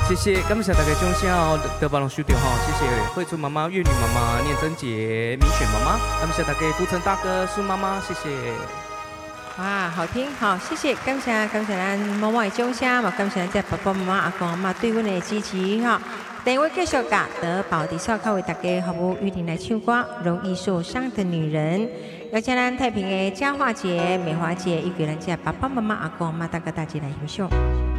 谢谢，感谢大家掌声哦，德宝龙收到哈，谢谢惠珠妈妈、月女妈妈、念真姐、米雪妈妈，感谢大家福成大哥、苏妈妈，谢谢。 哇，好听，好，谢谢，感谢咱妈妈的掌声，嘛感谢咱这爸爸妈妈、阿公阿妈对阮的支持哈。等会继续甲德宝的少考为大家服务，玉婷来唱歌《容易受伤的女人》，邀请咱太平的佳华姐、美华姐，以及咱这爸爸妈妈、阿公阿妈大哥大姐来欣赏。